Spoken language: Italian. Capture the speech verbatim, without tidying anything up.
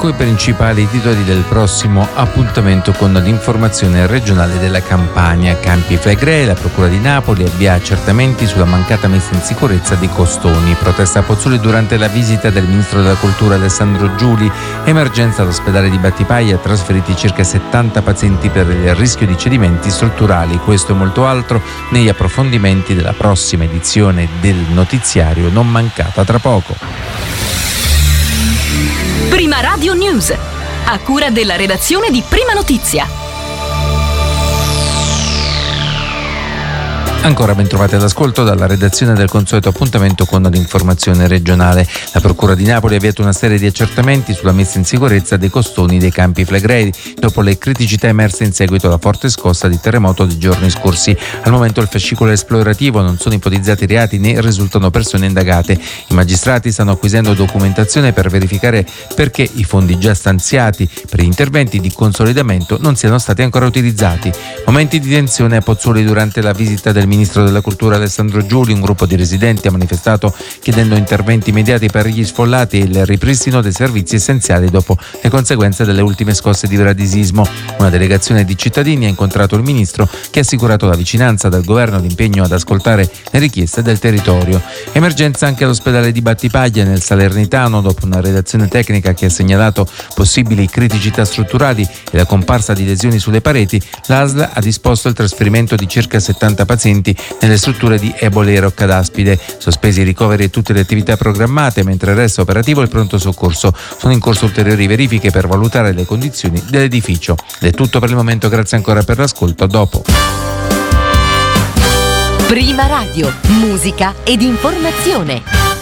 Ecco i principali titoli del prossimo appuntamento con l'informazione regionale della Campania. Campi Flegrei, la Procura di Napoli avvia accertamenti sulla mancata messa in sicurezza di Costoni. Protesta a Pozzuoli durante la visita del ministro della Cultura Alessandro Giuli. Emergenza all'ospedale di Battipaglia, trasferiti circa settanta pazienti per il rischio di cedimenti strutturali. Questo e molto altro negli approfondimenti della prossima edizione del notiziario, non mancata tra poco. Prima Radio News, a cura della redazione di Prima Notizia. Ancora ben trovati all'ascolto dalla redazione del consueto appuntamento con l'informazione regionale. La Procura di Napoli ha avviato una serie di accertamenti sulla messa in sicurezza dei Costoni dei Campi Flegrei dopo le criticità emerse in seguito alla forte scossa di terremoto dei giorni scorsi. Al momento il fascicolo esplorativo, non sono ipotizzati reati né risultano persone indagate. I magistrati stanno acquisendo documentazione per verificare perché i fondi già stanziati per gli interventi di consolidamento non siano stati ancora utilizzati. Momenti di tensione a Pozzuoli durante la visita del ministro della Cultura Alessandro Giuli. Un gruppo di residenti ha manifestato chiedendo interventi immediati per gli sfollati e il ripristino dei servizi essenziali dopo le conseguenze delle ultime scosse di bradisismo. Una delegazione di cittadini ha incontrato il ministro, che ha assicurato la vicinanza del governo e l'impegno ad ascoltare le richieste del territorio. Emergenza anche all'ospedale di Battipaglia nel Salernitano dopo una redazione tecnica che ha segnalato possibili criticità strutturali e la comparsa di lesioni sulle pareti. L'A S L ha disposto il trasferimento di circa settanta pazienti nelle strutture di Ebole e Roccadaspide. Sospesi i ricoveri e tutte le attività programmate, mentre resta operativo il pronto soccorso. Sono in corso ulteriori verifiche per valutare le condizioni dell'edificio. Ed è tutto per il momento, grazie ancora per l'ascolto, a dopo. Prima Radio, musica ed informazione.